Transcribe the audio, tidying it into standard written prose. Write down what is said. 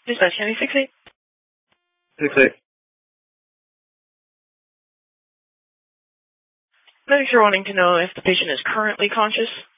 Dispatch, can you 6-8? 6-8. Medics are wanting to know if the patient is currently conscious.